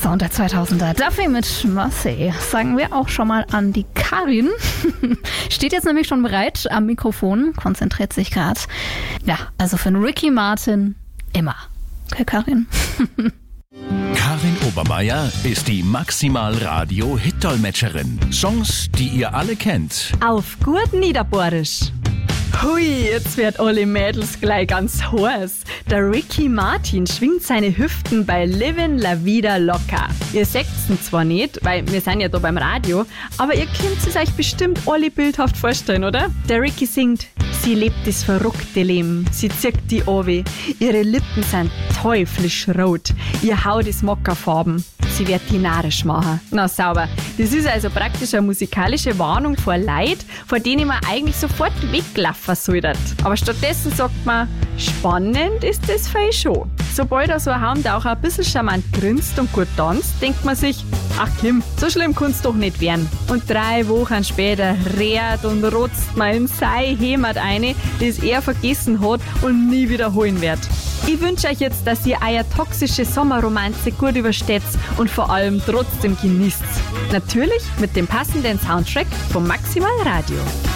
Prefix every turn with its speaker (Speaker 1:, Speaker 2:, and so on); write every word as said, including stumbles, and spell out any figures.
Speaker 1: Sound der zweitausender. Duffy mit Marseille. Sagen wir auch schon mal an die Karin. Steht jetzt nämlich schon bereit am Mikrofon, konzentriert sich gerade. Ja, also für den Ricky Martin immer. Okay, Karin?
Speaker 2: Karin Obermeier ist die Maximal-Radio-Hit-Dolmetscherin. Songs, die ihr alle kennt.
Speaker 3: Auf gut Niederbohrisch. Hui, jetzt wird alle Mädels gleich ganz heiß. Der Ricky Martin schwingt seine Hüften bei Livin' La Vida Loca. Ihr seht's ihn zwar nicht, weil wir sind ja da beim Radio, aber ihr könnt es euch bestimmt alle bildhaft vorstellen, oder? Der Ricky singt, sie lebt das verrückte Leben, sie zieht die Owe, ihre Lippen sind teuflisch rot, ihr Haut ist Mokkafarben. Sie wird die narrisch machen. Na sauber. Das ist also praktisch eine musikalische Warnung vor Leid, vor denen man eigentlich sofort weglaufen sollte. Aber stattdessen sagt man, spannend ist das für euch schon. Sobald er so ein Haum, der auch ein bisschen charmant grinst und gut tanzt, denkt man sich, ach Kim, so schlimm kann's doch nicht werden. Und drei Wochen später rät und rotzt man in sein Heimat eine, das er vergessen hat und nie wiederholen wird. Ich wünsche euch jetzt, dass ihr eure toxische Sommerromanze gut übersteht und vor allem trotzdem genießt. Natürlich mit dem passenden Soundtrack vom Maximal Radio.